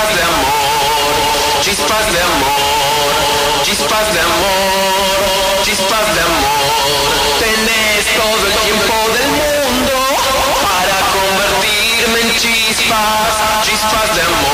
chispas de amor, chispas de amor, chispas de amor, chispas de amor. Tenés todo el tiempo del mundo para convertirme en chispas, chispas de amor.